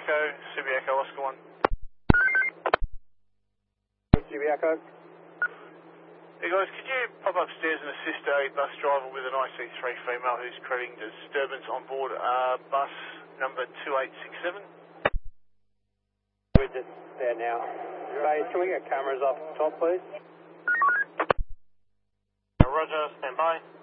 Echo, Subi Echo, Oscar 1. Subi Echo. Hey guys, could you pop upstairs and assist a bus driver with an IC3 female who's crediting disturbance on board bus number 2867? We're just there now. Ray, can we get cameras up top, please? Roger, stand by.